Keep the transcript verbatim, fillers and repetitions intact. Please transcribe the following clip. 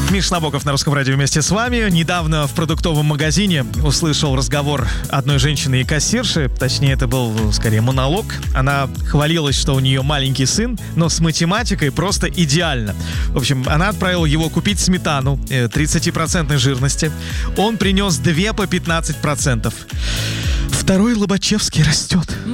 Миша Набоков на Русском радио вместе с вами. Недавно в продуктовом магазине услышал разговор одной женщины и кассирши. Точнее, это был скорее монолог. Она хвалилась, что у нее маленький сын, но с математикой просто идеально. В общем, она отправила его купить сметану тридцать процентов жирности. Он принес две по пятнадцать процентов. Второй Лобачевский растет.